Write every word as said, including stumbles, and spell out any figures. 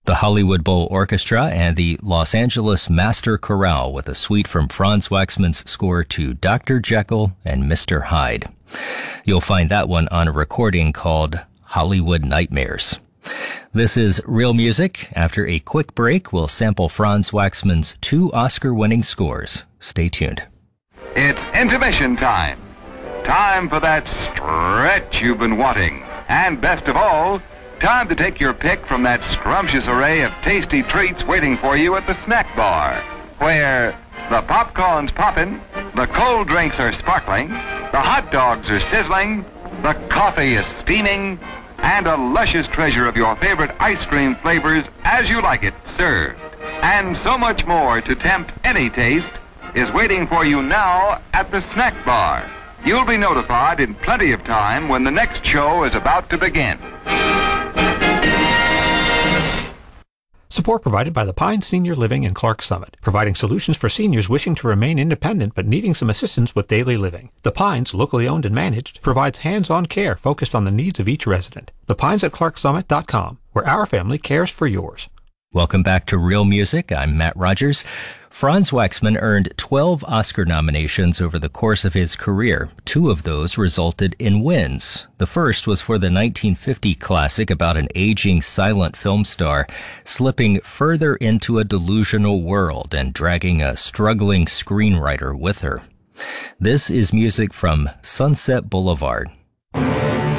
The Hollywood Bowl Orchestra and the Los Angeles Master Chorale with a suite from Franz Waxman's score to Doctor Jekyll and Mister Hyde. You'll find that one on a recording called Hollywood Nightmares. This is Real Music. After a quick break, we'll sample Franz Waxman's two Oscar-winning scores. Stay tuned. It's intermission time. Time for that stretch you've been wanting. And best of all, time to take your pick from that scrumptious array of tasty treats waiting for you at the snack bar, where the popcorn's popping, the cold drinks are sparkling, the hot dogs are sizzling, the coffee is steaming, and a luscious treasure of your favorite ice cream flavors as you like it served. And so much more to tempt any taste is waiting for you now at the snack bar. You'll be notified in plenty of time when the next show is about to begin. Support provided by the Pines Senior Living in Clark Summit, providing solutions for seniors wishing to remain independent but needing some assistance with daily living. The Pines, locally owned and managed, provides hands-on care focused on the needs of each resident. The Pines at Clark Summit dot com, where our family cares for yours. Welcome back to Real Music. I'm Matt Rogers. Franz Waxman earned twelve Oscar nominations over the course of his career. Two of those resulted in wins. The first was for the nineteen fifty classic about an aging silent film star slipping further into a delusional world and dragging a struggling screenwriter with her. This is music from Sunset Boulevard,